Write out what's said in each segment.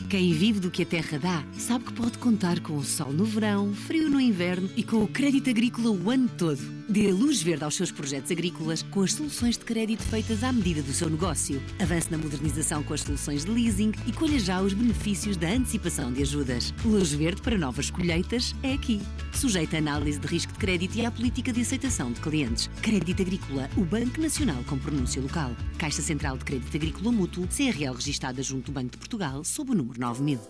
Quem vive do que a terra dá, sabe que pode contar com o sol no verão, frio no inverno e com o crédito agrícola o ano todo. Dê luz verde aos seus projetos agrícolas com as soluções de crédito feitas à medida do seu negócio. Avance na modernização com as soluções de leasing e colha já os benefícios da antecipação de ajudas. Luz verde para novas colheitas é aqui. Sujeita a análise de risco de crédito e à política de aceitação de clientes. Crédito Agrícola, o Banco Nacional com pronúncia local. Caixa Central de Crédito Agrícola Mútuo, CRL registada junto do Banco de Portugal, sob o número 9000.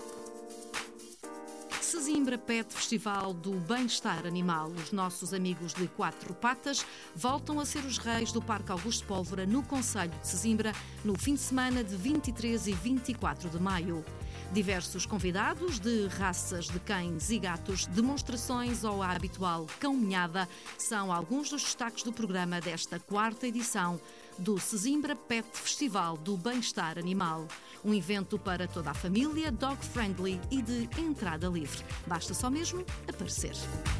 Sesimbra Pet Festival do Bem-Estar Animal. Os nossos amigos de quatro patas voltam a ser os reis do Parque Augusto Pólvora, no concelho de Sesimbra, no fim de semana de 23 e 24 de maio. Diversos convidados de raças de cães e gatos, demonstrações ou a habitual cão-minhada são alguns dos destaques do programa desta quarta edição do Sesimbra Pet Festival do Bem-Estar Animal. Um evento para toda a família, dog-friendly e de entrada livre. Basta só mesmo aparecer.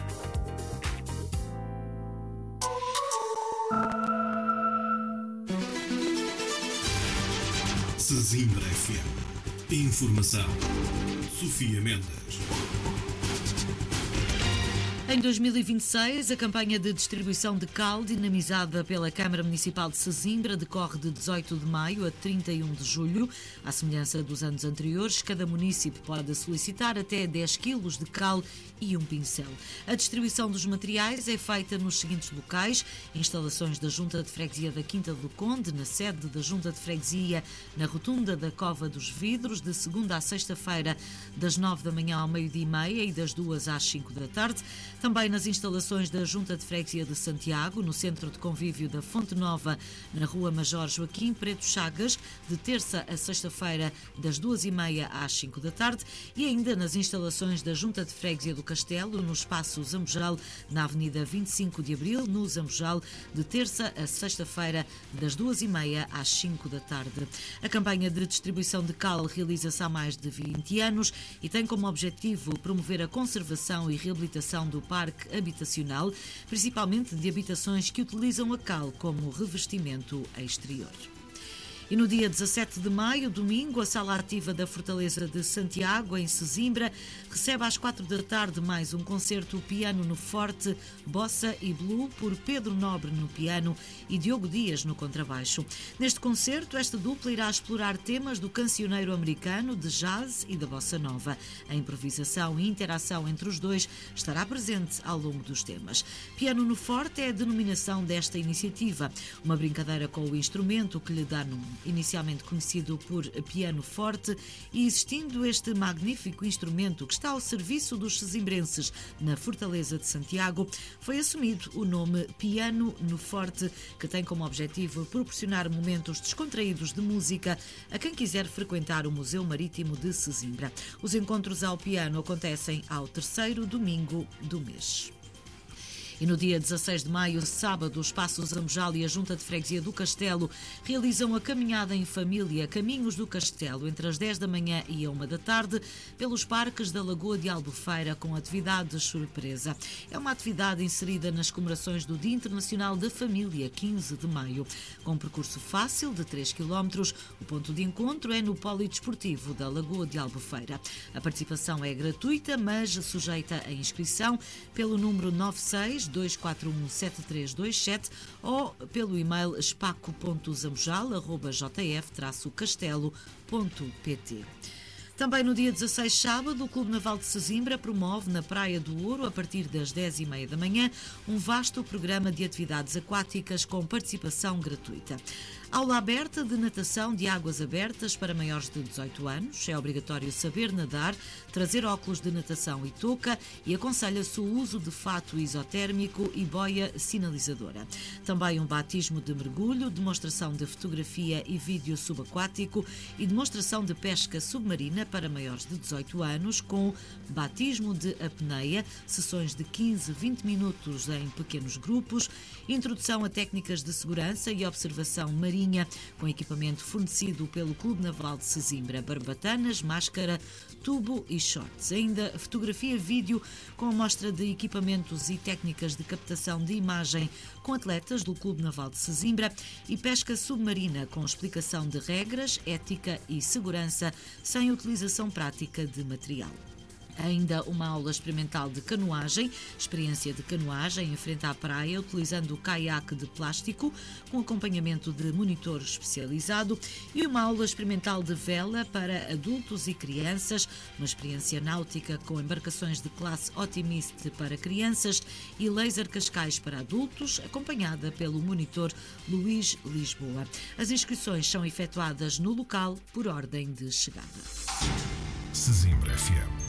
Sesimbra FM. Informação. Sofia Mendes. Em 2026, a campanha de distribuição de cal, dinamizada pela Câmara Municipal de Sesimbra, decorre de 18 de maio a 31 de julho. À semelhança dos anos anteriores, cada município pode solicitar até 10 quilos de cal e um pincel. A distribuição dos materiais é feita nos seguintes locais: instalações da Junta de Freguesia da Quinta do Conde, na sede da Junta de Freguesia, na rotunda da Cova dos Vidros, de segunda à sexta-feira, das 9 da manhã ao meio-dia e meia e das 2 às 5 da tarde. Também nas instalações da Junta de Freguesia de Santiago, no Centro de Convívio da Fonte Nova, na Rua Major Joaquim Preto Chagas, de terça a sexta-feira, das 2h30 às 5 da tarde, e ainda nas instalações da Junta de Freguesia do Castelo, no Espaço Zambojal, na Avenida 25 de Abril, no Zambojal, de terça a sexta-feira, das 2h30 às 5 da tarde. A campanha de distribuição de cal realiza-se há mais de 20 anos e tem como objetivo promover a conservação e reabilitação do parque habitacional, principalmente de habitações que utilizam a cal como revestimento exterior. E no dia 17 de maio, domingo, a Sala Ativa da Fortaleza de Santiago, em Sesimbra, recebe às 4 da tarde mais um concerto piano no forte, bossa e blue, por Pedro Nobre no piano e Diogo Dias no contrabaixo. Neste concerto, esta dupla irá explorar temas do cancioneiro americano, de jazz e da bossa nova. A improvisação e interação entre os dois estará presente ao longo dos temas. Piano no forte é a denominação desta iniciativa, uma brincadeira com o instrumento que lhe dá nome. Inicialmente conhecido por piano forte, e existindo este magnífico instrumento que está ao serviço dos sesimbrenses na Fortaleza de Santiago, foi assumido o nome Piano no Forte, que tem como objetivo proporcionar momentos descontraídos de música a quem quiser frequentar o Museu Marítimo de Sesimbra. Os encontros ao piano acontecem ao terceiro domingo do mês. E no dia 16 de maio, sábado, o Espaço Zambojal e a Junta de Freguesia do Castelo realizam a caminhada em família Caminhos do Castelo, entre as 10 da manhã e a 1 da tarde, pelos parques da Lagoa de Albufeira, com atividades surpresa. É uma atividade inserida nas comemorações do Dia Internacional da Família, 15 de maio. Com um percurso fácil de 3 km, o ponto de encontro é no Polidesportivo da Lagoa de Albufeira. A participação é gratuita, mas sujeita a inscrição pelo número 962417327 ou pelo e-mail espaco.zambojal@jf-castelo.pt. Também no dia 16, sábado, o Clube Naval de Sesimbra promove na Praia do Ouro, a partir das 10h30 da manhã, um vasto programa de atividades aquáticas com participação gratuita. Aula aberta de natação de águas abertas para maiores de 18 anos. É obrigatório saber nadar, trazer óculos de natação e touca, e aconselha-se o uso de fato isotérmico e boia sinalizadora. Também um batismo de mergulho, demonstração de fotografia e vídeo subaquático e demonstração de pesca submarina para maiores de 18 anos, com batismo de apneia, sessões de 15-20 minutos em pequenos grupos, introdução a técnicas de segurança e observação marinha Marinha, com equipamento fornecido pelo Clube Naval de Sesimbra, barbatanas, máscara, tubo e shorts. Ainda fotografia, vídeo com a mostra de equipamentos e técnicas de captação de imagem com atletas do Clube Naval de Sesimbra e pesca submarina com explicação de regras, ética e segurança sem utilização prática de material. Ainda uma aula experimental de canoagem, experiência de canoagem em frente à praia, utilizando o caiaque de plástico, com acompanhamento de monitor especializado, e uma aula experimental de vela para adultos e crianças, uma experiência náutica com embarcações de classe Optimist para crianças e laser Cascais para adultos, acompanhada pelo monitor Luís Lisboa. As inscrições são efetuadas no local por ordem de chegada. Sesimbra FM.